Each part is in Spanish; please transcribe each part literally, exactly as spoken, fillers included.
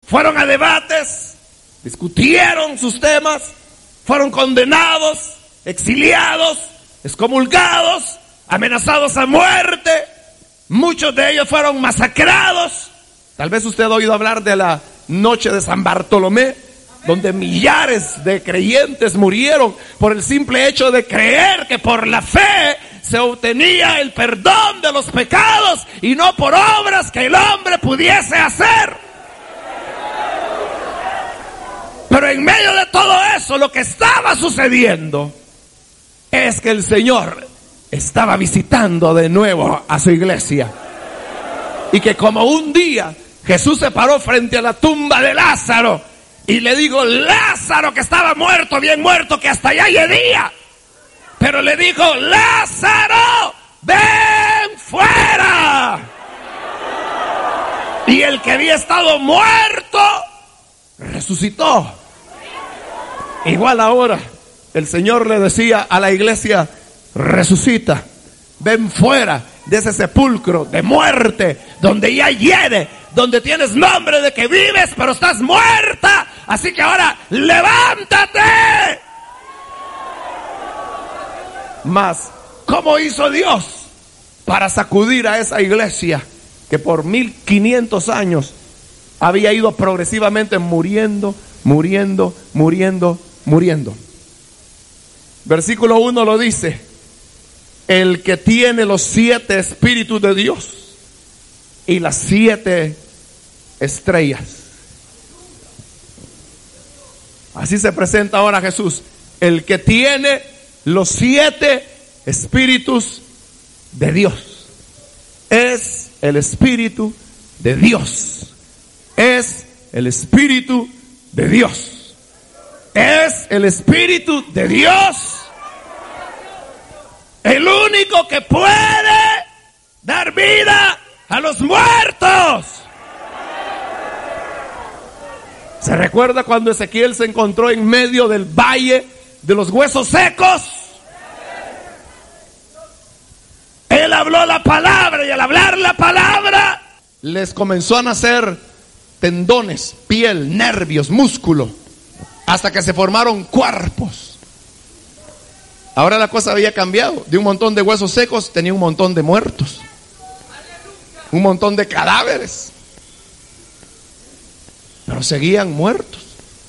fueron a debates, discutieron sus temas, fueron condenados, exiliados, excomulgados, amenazados a muerte. Muchos de ellos fueron masacrados. Tal vez usted ha oído hablar de la noche de San Bartolomé, donde millares de creyentes murieron por el simple hecho de creer que por la fe se obtenía el perdón de los pecados y no por obras que el hombre pudiese hacer. Pero en medio de todo eso, lo que estaba sucediendo es que el Señor estaba visitando de nuevo a su iglesia. Y que como un día Jesús se paró frente a la tumba de Lázaro y le dijo: Lázaro, que estaba muerto, bien muerto, que hasta allá hedía. Pero le dijo: Lázaro, ven fuera. Y el que había estado muerto resucitó. Igual ahora el Señor le decía a la iglesia: resucita, ven fuera de ese sepulcro de muerte, donde ya hiede, donde tienes nombre de que vives, pero estás muerta. Así que ahora levántate. Mas, ¿cómo hizo Dios para sacudir a esa iglesia que por mil quinientos años había ido progresivamente muriendo, muriendo, muriendo, muriendo? Versículo uno lo dice: el que tiene los siete espíritus de Dios y las siete estrellas. Así se presenta ahora Jesús: el que tiene los siete espíritus de Dios. Es el espíritu de Dios. Es el espíritu de Dios. Es el espíritu de Dios. El único que puede dar vida a los muertos. ¿Se recuerda cuando Ezequiel se encontró en medio del valle de los huesos secos? Él habló la palabra y al hablar la palabra les comenzó a nacer tendones, piel, nervios, músculo, hasta que se formaron cuerpos. Ahora la cosa había cambiado. De un montón de huesos secos tenía un montón de muertos, un montón de cadáveres, pero seguían muertos.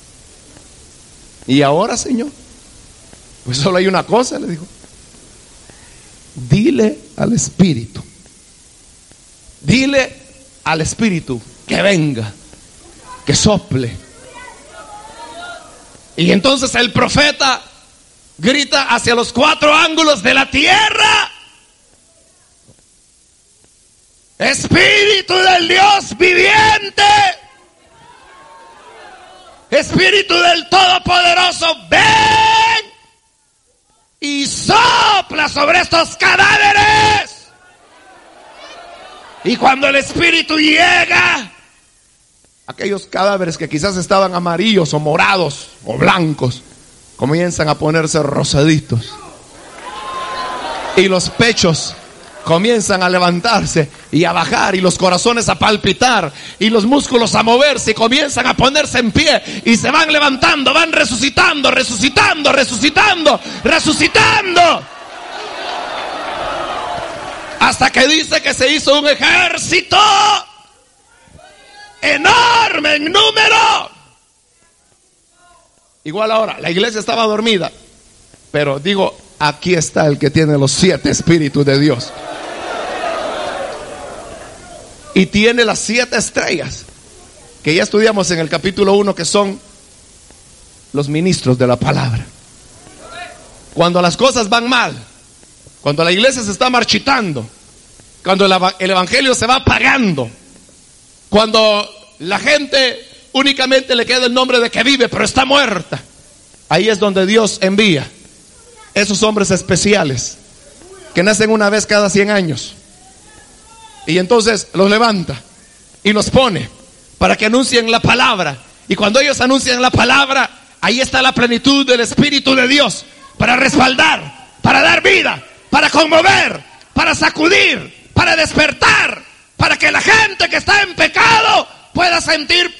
Y ahora, Señor, pues solo hay una cosa, le dijo: dile al Espíritu, dile al Espíritu que venga, que sople. Y entonces el profeta grita hacia los cuatro ángulos de la tierra: Espíritu del Dios viviente, Espíritu del Todopoderoso, ven y sopla sobre estos cadáveres. Y cuando el Espíritu llega, aquellos cadáveres que quizás estaban amarillos o morados o blancos comienzan a ponerse rosaditos, y los pechos comienzan a levantarse y a bajar, y los corazones a palpitar, y los músculos a moverse, y comienzan a ponerse en pie, y se van levantando, van resucitando, resucitando, resucitando, resucitando, hasta que dice que se hizo un ejército enorme en número. Igual ahora, la iglesia estaba dormida, pero digo, aquí está el que tiene los siete espíritus de Dios. Y tiene las siete estrellas, que ya estudiamos en el capítulo uno, que son los ministros de la palabra. Cuando las cosas van mal, cuando la iglesia se está marchitando, cuando el evangelio se va apagando, cuando la gente únicamente le queda el nombre de que vive, pero está muerta, ahí es donde Dios envía esos hombres especiales que nacen una vez cada cien años. Y entonces los levanta y los pone para que anuncien la palabra. Y cuando ellos anuncian la palabra, ahí está la plenitud del Espíritu de Dios para respaldar, para dar vida, para conmover, para sacudir, para despertar, para que la gente que está en pecado pueda sentir